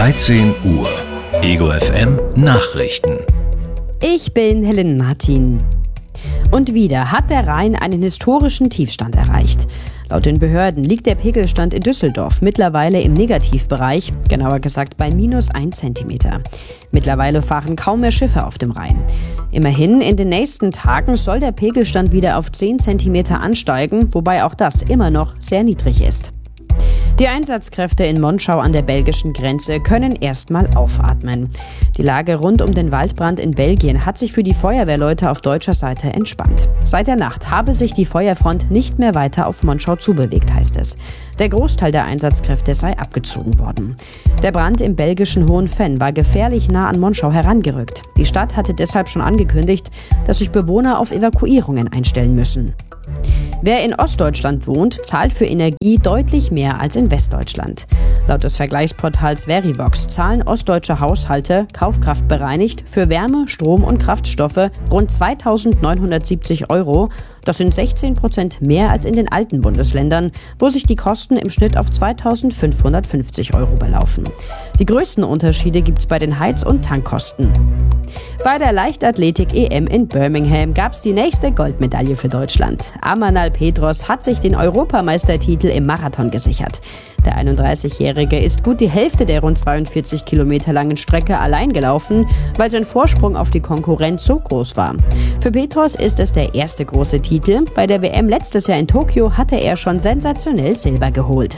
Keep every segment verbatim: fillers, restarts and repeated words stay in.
dreizehn Uhr. Ego F M Nachrichten. Ich bin Helen Martin. Und wieder hat der Rhein einen historischen Tiefstand erreicht. Laut den Behörden liegt der Pegelstand in Düsseldorf mittlerweile im Negativbereich, genauer gesagt bei minus ein Zentimeter. Mittlerweile fahren kaum mehr Schiffe auf dem Rhein. Immerhin, in den nächsten Tagen soll der Pegelstand wieder auf zehn Zentimeter ansteigen, wobei auch das immer noch sehr niedrig ist. Die Einsatzkräfte in Monschau an der belgischen Grenze können erstmal aufatmen. Die Lage rund um den Waldbrand in Belgien hat sich für die Feuerwehrleute auf deutscher Seite entspannt. Seit der Nacht habe sich die Feuerfront nicht mehr weiter auf Monschau zubewegt, heißt es. Der Großteil der Einsatzkräfte sei abgezogen worden. Der Brand im belgischen Hohenfenn war gefährlich nah an Monschau herangerückt. Die Stadt hatte deshalb schon angekündigt, dass sich Bewohner auf Evakuierungen einstellen müssen. Wer in Ostdeutschland wohnt, zahlt für Energie deutlich mehr als in Westdeutschland. Laut des Vergleichsportals Verivox zahlen ostdeutsche Haushalte, kaufkraftbereinigt, für Wärme, Strom und Kraftstoffe rund zweitausendneunhundertsiebzig Euro. Das sind sechzehn Prozent mehr als in den alten Bundesländern, wo sich die Kosten im Schnitt auf zweitausendfünfhundertfünfzig Euro belaufen. Die größten Unterschiede gibt es bei den Heiz- und Tankkosten. Bei der Leichtathletik-E M in Birmingham gab es die nächste Goldmedaille für Deutschland. Amanal Petros hat sich den Europameistertitel im Marathon gesichert. Der einunddreißigjährige ist gut die Hälfte der rund zweiundvierzig Kilometer langen Strecke allein gelaufen, weil sein Vorsprung auf die Konkurrenz so groß war. Für Petros ist es der erste große Titel. Bei der W M letztes Jahr in Tokio hatte er schon sensationell Silber geholt.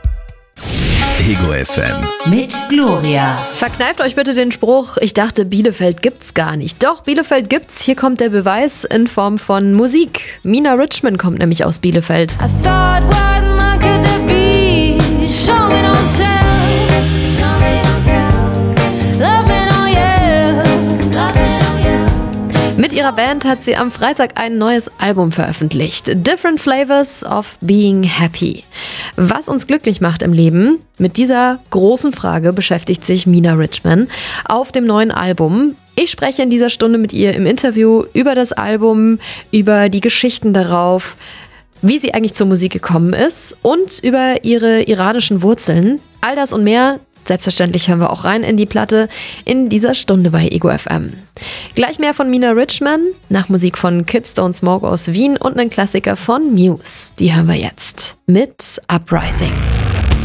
Ego F M mit Gloria. Verkneift euch bitte den Spruch, ich dachte Bielefeld gibt's gar nicht. Doch, Bielefeld gibt's. Hier kommt der Beweis in Form von Musik. Mina Richman kommt nämlich aus Bielefeld. I thought, what more could there be? Show me, don't tell. Show me, don't tell. Love me, oh yeah. Love me, oh yeah. Mit ihrer Band hat sie am Freitag ein neues Album veröffentlicht. Different Flavors of Being Happy. Was uns glücklich macht im Leben? Mit dieser großen Frage beschäftigt sich Mina Richman auf dem neuen Album. Ich spreche in dieser Stunde mit ihr im Interview über das Album, über die Geschichten darauf, wie sie eigentlich zur Musik gekommen ist und über ihre iranischen Wurzeln. All das und mehr, selbstverständlich hören wir auch rein in die Platte in dieser Stunde bei Ego F M. Gleich mehr von Mina Richman, nach Musik von Kids Don't Smoke aus Wien und einen Klassiker von Muse. Die hören wir jetzt mit Uprising.